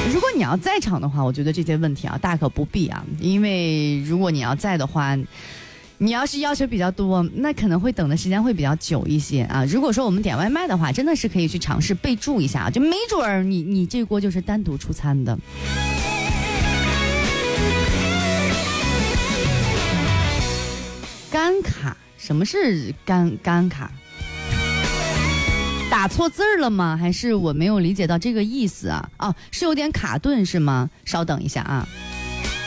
如果你要在场的话，我觉得这些问题啊大可不必啊，因为如果你要在的话，你要是要求比较多，那可能会等的时间会比较久一些啊。如果说我们点外卖的话，真的是可以去尝试备注一下，就没准儿你这锅就是单独出餐的。干卡，什么是干卡？打错字儿了吗？还是我没有理解到这个意思啊？哦，是有点卡顿是吗？稍等一下啊。